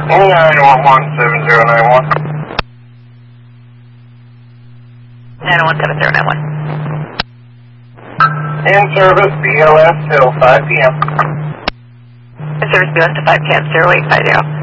9117091. 9017091. In service BLS till 5 p.m. In service BLS till 5 p.m. 0850.